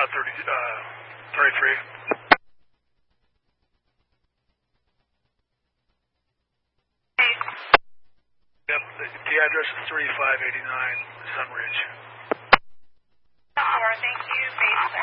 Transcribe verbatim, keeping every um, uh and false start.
Uh, thirty, uh, thirty-three. Yep, the, the address is thirty-five eighty-nine Sunridge. Thank you, base